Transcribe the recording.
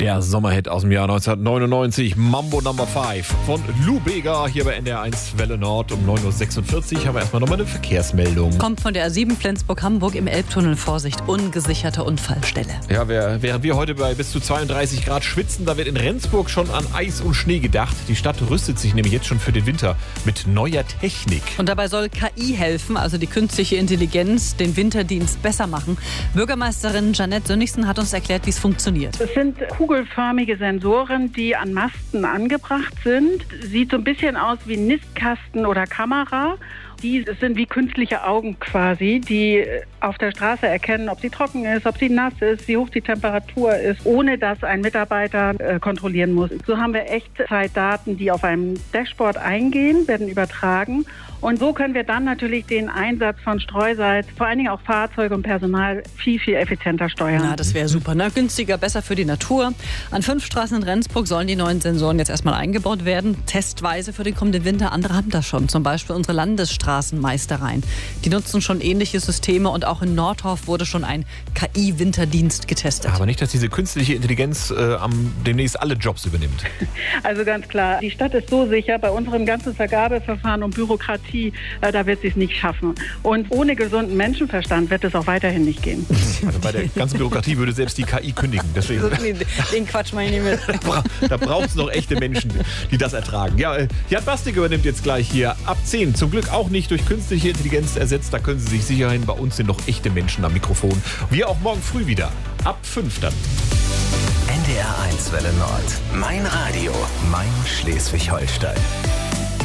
Der Sommerhit aus dem Jahr 1999, Mambo Number 5 von Lou Bega hier bei NDR1 Welle Nord um 9.46 Uhr. Haben wir erstmal nochmal eine Verkehrsmeldung. Kommt von der A7 Flensburg-Hamburg im Elbtunnel. Vorsicht, ungesicherte Unfallstelle. Ja, während wir heute bei bis zu 32 Grad schwitzen, da wird in Rendsburg schon an Eis und Schnee gedacht. Die Stadt rüstet sich nämlich jetzt schon für den Winter mit neuer Technik. Und dabei soll KI helfen, also die künstliche Intelligenz, den Winterdienst besser machen. Bürgermeisterin Jeanette Sönnigsen hat uns erklärt, wie es funktioniert. Es sind kugelförmige Sensoren, die an Masten angebracht sind. Sieht so ein bisschen aus wie Nistkasten oder Kamera. Die sind wie künstliche Augen quasi, die auf der Straße erkennen, ob sie trocken ist, ob sie nass ist, wie hoch die Temperatur ist, ohne dass ein Mitarbeiter kontrollieren muss. So haben wir Echtzeitdaten, die auf einem Dashboard eingehen, werden übertragen. Und so können wir dann natürlich den Einsatz von Streusalz, vor allen Dingen auch Fahrzeuge und Personal, viel, viel effizienter steuern. Na, das wäre super, ne? Günstiger, besser für die Natur. An 5 Straßen in Rendsburg sollen die neuen Sensoren jetzt erstmal eingebaut werden. Testweise für den kommenden Winter. Andere haben das schon. Zum Beispiel unsere Landesstraßenmeistereien. Die nutzen schon ähnliche Systeme und auch in Nordhof wurde schon ein KI-Winterdienst getestet. Aber nicht, dass diese künstliche Intelligenz demnächst alle Jobs übernimmt. Also ganz klar, die Stadt ist so sicher, bei unserem ganzen Vergabeverfahren und Bürokratie, da wird sie es nicht schaffen. Und ohne gesunden Menschenverstand wird es auch weiterhin nicht gehen. Also bei der ganzen Bürokratie würde selbst die KI kündigen. Deswegen, den Quatsch mal nicht mit. Da braucht es noch echte Menschen, die das ertragen. Ja, Jan Bastik übernimmt jetzt gleich hier ab 10. Zum Glück auch nicht durch künstliche Intelligenz ersetzt. Da können Sie sich sicher hin. Bei uns sind noch echte Menschen am Mikrofon. Wir auch morgen früh wieder. Ab 5 dann. NDR1 Welle Nord. Mein Radio. Mein Schleswig-Holstein.